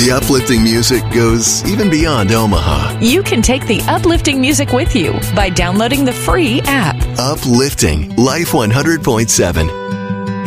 The uplifting music goes even beyond Omaha. You can take the uplifting music with you by downloading the free app. Uplifting Life 100.7.